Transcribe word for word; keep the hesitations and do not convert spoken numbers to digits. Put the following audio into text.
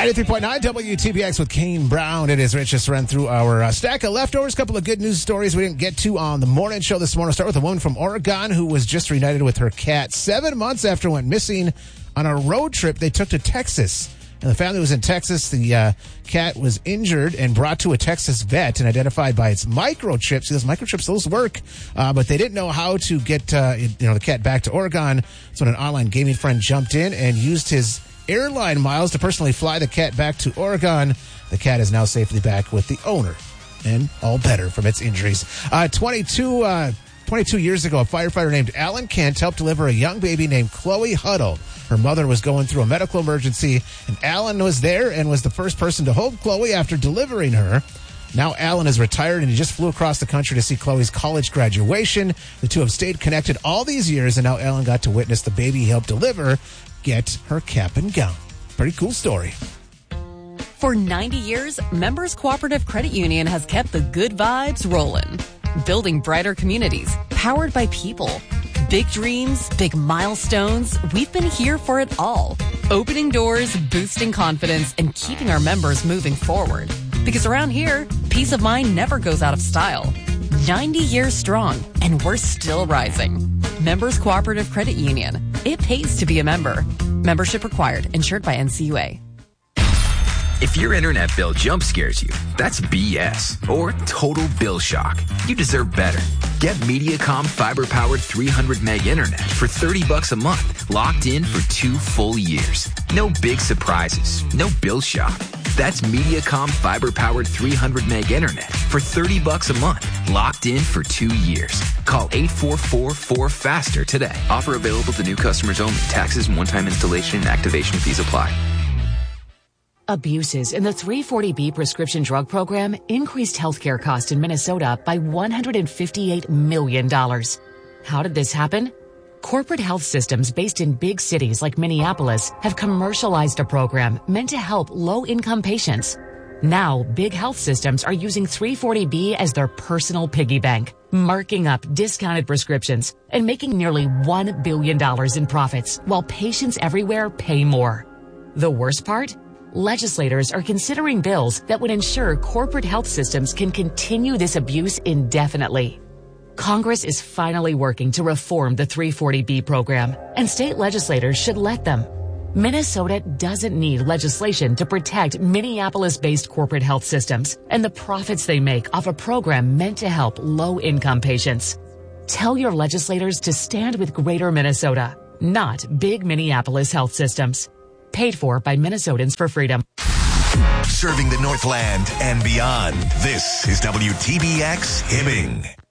ninety-three point nine W T B X with Kane Brown. It is Rich. Just ran through our uh, stack of leftovers. A couple of good news stories we didn't get to on the morning show this morning. I'll start with a woman from Oregon who was just reunited with her cat seven months after went missing on a road trip they took to Texas. And the family was in Texas. The uh, cat was injured and brought to a Texas vet and identified by its microchips. Those microchips, those work, uh, but they didn't know how to get uh, you know the cat back to Oregon. So an online gaming friend jumped in and used his airline miles to personally fly the cat back to Oregon. The cat is now safely back with the owner and all better from its injuries. Uh, twenty-two, uh, twenty-two years ago, a firefighter named Alan Kent helped deliver a young baby named Chloe Huddle. Her mother was going through a medical emergency, and Alan was there and was the first person to hold Chloe after delivering her. Now Alan is retired, and he just flew across the country to see Chloe's college graduation. The two have stayed connected all these years, and now Alan got to witness the baby he helped deliver get her cap and gown. Pretty cool story. For ninety years, Members Cooperative Credit Union has kept the good vibes rolling. Building brighter communities, powered by people. Big dreams, big milestones, we've been here for it all. Opening doors, boosting confidence, and keeping our members moving forward. Because around here, peace of mind never goes out of style. ninety years strong, and we're still rising. Members Cooperative Credit Union. It pays to be a member. Membership required. Insured by N C U A. If your internet bill jump scares you, that's B S or total bill shock. You deserve better. Get Mediacom fiber-powered three hundred meg internet for thirty bucks a month, locked in for two full years. No big surprises, no bill shock. That's Mediacom fiber-powered three hundred meg internet for thirty bucks a month, locked in for two years. Call eight four four four faster today. Offer available to new customers only. Taxes and one-time installation and activation fees apply. Abuses in the three forty B prescription drug program increased healthcare costs in Minnesota by one hundred fifty-eight million dollars. How did this happen? Corporate health systems based in big cities like Minneapolis have commercialized a program meant to help low-income patients. Now, big health systems are using three forty B as their personal piggy bank, marking up discounted prescriptions and making nearly one billion dollars in profits while patients everywhere pay more. The worst part? Legislators are considering bills that would ensure corporate health systems can continue this abuse indefinitely. Congress is finally working to reform the three forty B program, and state legislators should let them. Minnesota doesn't need legislation to protect Minneapolis-based corporate health systems and the profits they make off a program meant to help low-income patients. Tell your legislators to stand with Greater Minnesota, not big Minneapolis health systems. Paid for by Minnesotans for Freedom. Serving the Northland and beyond, this is W T B X Hibbing.